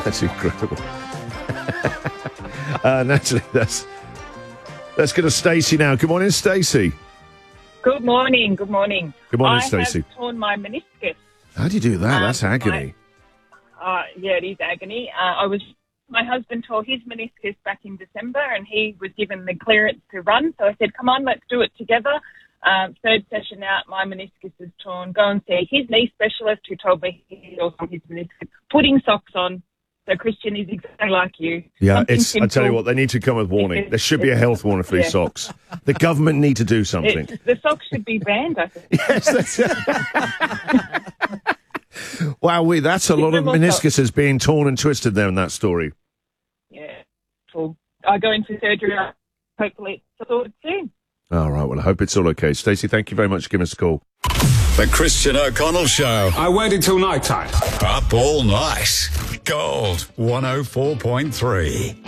That's incredible. Natalie, let's go to Stacey now. Good morning, Stacey. Good morning. Good morning. Good morning, Stacey. I have torn my meniscus. How do you do that? That's agony. Yeah, it is agony. My husband tore his meniscus back in December, and he was given the clearance to run. So I said, "Come on, let's do it together." Third session out, my meniscus is torn. Go and see his knee specialist, who told me he also his meniscus. Putting socks on. So Christian is exactly like you. Yeah, I tell you what, they need to come with warning. There should be a health warning for these socks. The government need to do something. The socks should be banned, I think. Yes, that's it. Wow, that's a lot of meniscuses being torn and twisted there in that story. Yeah. Well, I go into surgery. Hopefully it's sorted soon. All right, well, I hope it's all okay. Stacey, thank you very much for giving us a call. The Christian O'Connell Show. I waited till night time. Up all night. Gold 104.3.